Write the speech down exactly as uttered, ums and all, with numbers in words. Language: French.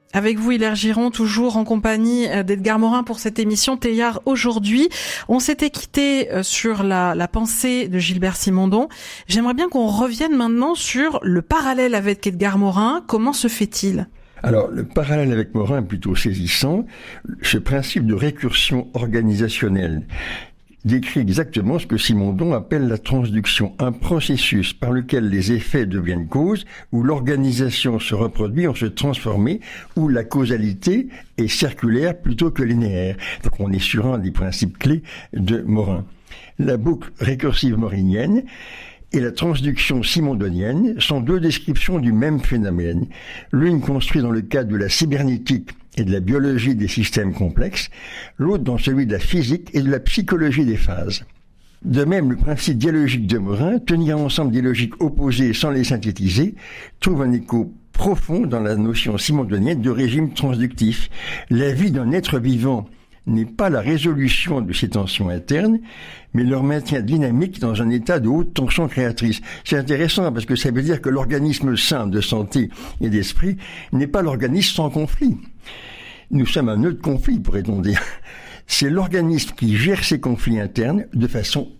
Avec vous, Hilaire Giron, toujours en compagnie d'Edgar Morin pour cette émission Teilhard aujourd'hui. On s'était quitté sur la, la pensée de Gilbert Simondon. J'aimerais bien qu'on revienne maintenant sur le parallèle avec Edgar Morin. Comment se fait-il ? Alors, le parallèle avec Morin est plutôt saisissant. Ce principe de récursion organisationnelle décrit exactement ce que Simondon appelle la transduction, un processus par lequel les effets deviennent causes, où l'organisation se reproduit en se transformer, où la causalité est circulaire plutôt que linéaire. Donc on est sur un des principes clés de Morin. La boucle récursive morinienne et la transduction simondonienne sont deux descriptions du même phénomène. L'une construite dans le cadre de la cybernétique et de la biologie des systèmes complexes, l'autre dans celui de la physique et de la psychologie des phases. De même, le principe dialogique de Morin, tenir ensemble des logiques opposées sans les synthétiser, trouve un écho profond dans la notion simondonienne de régime transductif. La vie d'un être vivant n'est pas la résolution de ces tensions internes, mais leur maintien dynamique dans un état de haute tension créatrice. C'est intéressant parce que ça veut dire que l'organisme sain de santé et d'esprit n'est pas l'organisme sans conflit. Nous sommes un nœud de conflit, pourrait-on dire. C'est l'organisme qui gère ses conflits internes de façon